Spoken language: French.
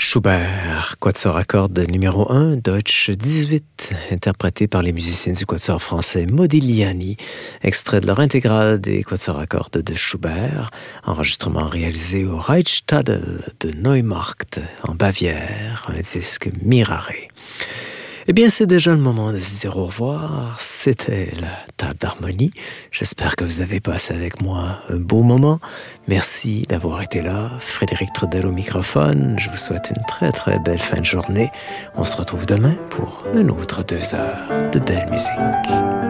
Schubert, quatuor à cordes numéro 1, Deutsch 18, interprété par les musiciens du quatuor français Modigliani, extrait de leur intégrale des quatuors à cordes de Schubert, enregistrement réalisé au Reichstadel de Neumarkt, en Bavière, un disque Mirare. Eh bien, c'est déjà le moment de se dire au revoir. C'était la table d'harmonie. J'espère que vous avez passé avec moi un beau moment. Merci d'avoir été là. Frédéric Trudel au microphone. Je vous souhaite une très très belle fin de journée. On se retrouve demain pour un autre 2 heures de belle musique.